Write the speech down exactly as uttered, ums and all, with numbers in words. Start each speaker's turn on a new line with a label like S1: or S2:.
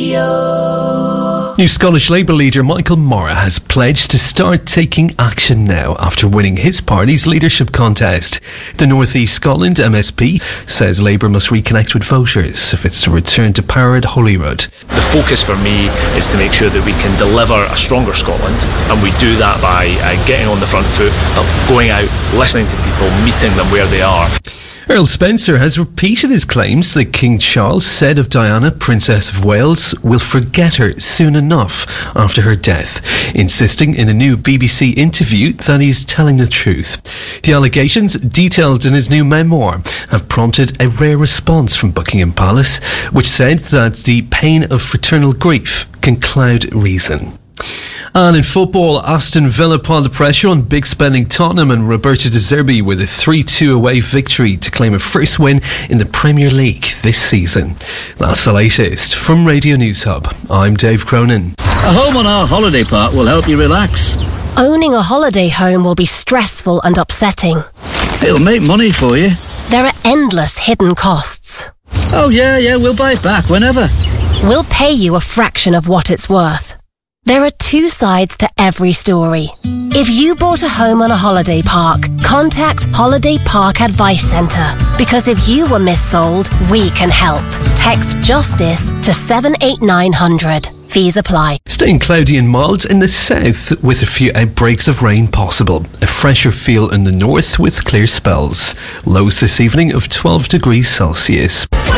S1: Radio.
S2: New Scottish Labour leader Michael Morra has pledged to start taking action now after winning his party's leadership contest. The North East Scotland M S P says Labour must reconnect with voters if it's to return to power at Holyrood.
S3: The focus for me is to make sure that we can deliver a stronger Scotland, and we do that by uh, getting on the front foot, going out, listening to people, meeting them where they are.
S2: Earl Spencer has repeated his claims that King Charles said of Diana, Princess of Wales, will forget her soon enough after her death, insisting in a new B B C interview that he's telling the truth. The allegations, detailed in his new memoir, have prompted a rare response from Buckingham Palace, which said that the pain of fraternal grief can cloud reason. And in football, Aston Villa piled the pressure on big spending Tottenham and Roberto De Zerbi with a three two away victory to claim a first win in the Premier League this season. That's the latest from Radio News Hub. I'm Dave Cronin.
S4: A home on our holiday park will help you relax.
S5: Owning a holiday home will be stressful and upsetting.
S4: It'll make money for you.
S5: There are endless hidden costs.
S4: Oh yeah, yeah, we'll buy it back whenever.
S5: We'll pay you a fraction of what it's worth. There are two sides to every story. If you bought a home on a holiday park, contact Holiday Park Advice Centre, because if you were missold, we can help. Text JUSTICE to seven eight nine hundred. Fees apply.
S2: Staying cloudy and mild in the south with a few outbreaks of rain possible. A fresher feel in the north with clear spells. Lows this evening of twelve degrees Celsius.